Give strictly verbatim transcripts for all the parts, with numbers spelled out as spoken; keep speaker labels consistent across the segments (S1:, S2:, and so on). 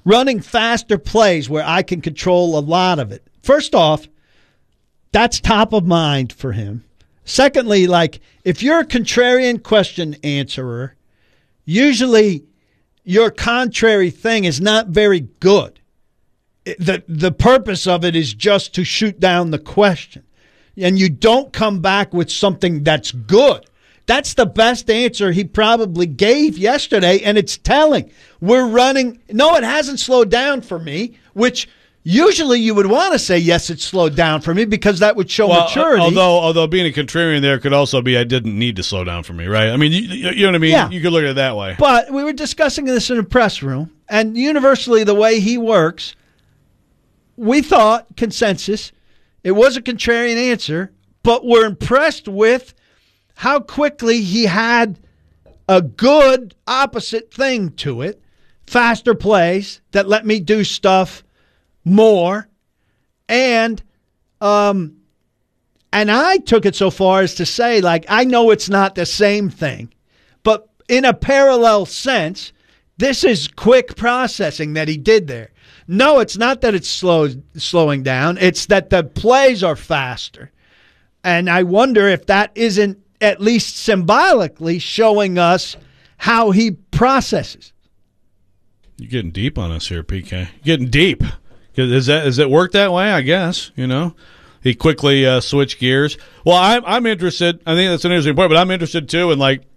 S1: running faster plays where I can control a lot of it. First off, that's top of mind for him. Secondly, like, if you're a contrarian question answerer, usually your contrary thing is not very good. The, the purpose of it is just to shoot down the question. And you don't come back with something that's good. That's the best answer he probably gave yesterday, and it's telling. We're running. No, it hasn't slowed down for me, which usually you would want to say, yes, it slowed down for me because that would show
S2: well,
S1: maturity.
S2: Although although being a contrarian there could also be I didn't need to slow down for me, right? I mean, you, you know what I mean?
S1: Yeah.
S2: You could look at it that way.
S1: But we were discussing this in the press room, and universally the way he works, we thought, consensus, it was a contrarian answer, but we're impressed with how quickly he had a good opposite thing to it, faster plays that let me do stuff more, and um, and I took it so far as to say, like, I know it's not the same thing, but in a parallel sense, this is quick processing that he did there. No, it's not that it's slow, slowing down. It's that the plays are faster. And I wonder if that isn't at least symbolically showing us how he processes.
S2: You're getting deep on us here, P K. You're getting deep. Is that is it work that way? I guess, you know. He quickly uh, switched gears. Well, I'm I'm interested. I think that's an interesting point, but I'm interested too in like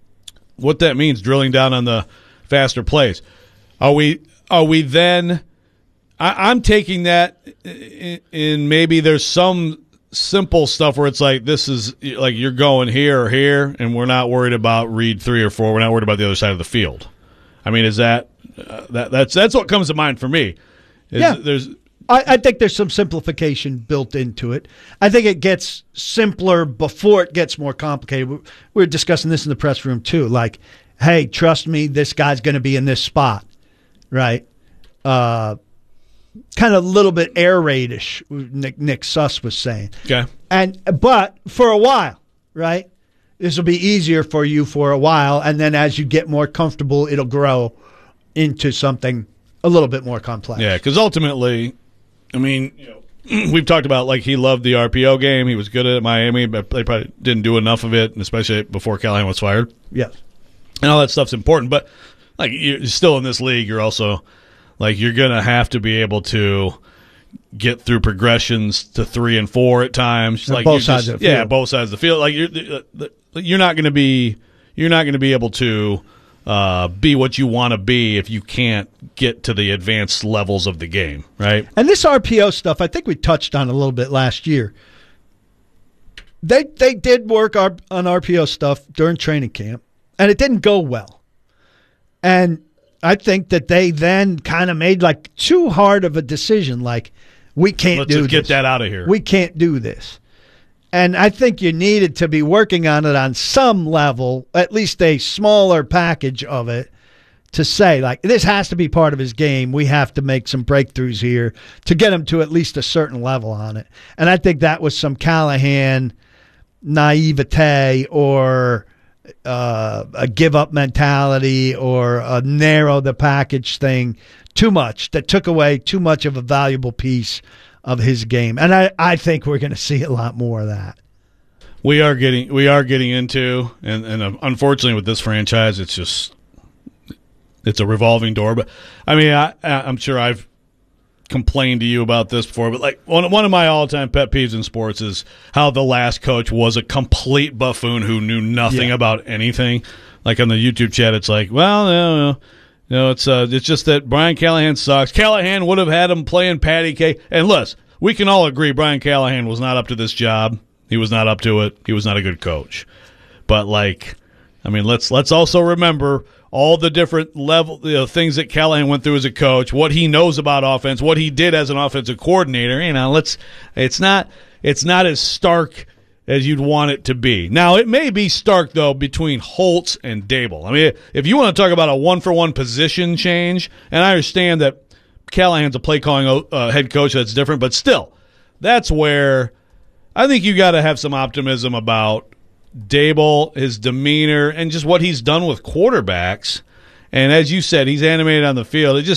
S2: what that means. Drilling down on the faster plays. Are we are we then? I, I'm taking that in, in maybe there's some simple stuff where it's like this is like you're going here or here, and we're not worried about read three or four. We're not worried about the other side of the field. I mean, is that uh, that that's that's what comes to mind for me. Is
S1: yeah,
S2: there's.
S1: I, I think there's some simplification built into it. I think it gets simpler before it gets more complicated. We were discussing this in the press room too. Like, hey, trust me, this guy's going to be in this spot, right? Uh, kind of a little bit air raid-ish, Nick, Nick Suss was saying.
S2: Okay.
S1: And but for a while, right? This will be easier for you for a while, and then as you get more comfortable, it'll grow into something a little bit more complex.
S2: Yeah, because ultimately, I mean, you know, we've talked about like he loved the R P O game. He was good at it at Miami, but they probably didn't do enough of it, and especially before Callahan was fired.
S1: Yes.
S2: And all that stuff's important, but like you're still in this league, you're also like you're gonna have to be able to get through progressions to three and four at times.
S1: On
S2: like
S1: both
S2: you
S1: sides
S2: just,
S1: of the field.
S2: Yeah, both sides of the field. Like you're you're not gonna be you're not gonna be able to uh, be what you want to be if you can't get to the advanced levels of the game, right?
S1: And this R P O stuff, I think we touched on a little bit last year. They they did work our, on R P O stuff during training camp, and it didn't go well. And I think that they then kind of made like too hard of a decision, like we can't
S2: Let's
S1: do
S2: just
S1: this.
S2: get that out of here.
S1: We can't do this. And I think you needed to be working on it on some level, at least a smaller package of it, to say, like, this has to be part of his game. We have to make some breakthroughs here to get him to at least a certain level on it. And I think that was some Callahan naivete or uh, a give-up mentality or a narrow the package thing too much that took away too much of a valuable piece of his game. And I, I think we're going to see a lot more of that.
S2: We are getting we are getting into, and, and unfortunately with this franchise, it's just it's a revolving door. But I mean, I, I'm sure I've complained to you about this before, but like one one of my all time pet peeves in sports is how the last coach was a complete buffoon who knew nothing
S1: Yeah.
S2: about anything. Like on the YouTube chat, it's like, well, no, no. No, it's uh, it's just that Brian Callahan sucks. Callahan would have had him playing patty cake. And listen, we can all agree Brian Callahan was not up to this job. He was not up to it. He was not a good coach. But like, I mean, let's let's also remember all the different level you know, things that Callahan went through as a coach, what he knows about offense, what he did as an offensive coordinator. You know, let's it's not it's not as stark as you'd want it to be. Now, it may be stark, though, between Holtz and Dable. I mean, if you want to talk about a one-for-one position change, and I understand that Callahan's a play-calling uh, head coach that's different, but still, that's where I think you got to have some optimism about Dable, his demeanor, and just what he's done with quarterbacks. And as you said, he's animated on the field. It just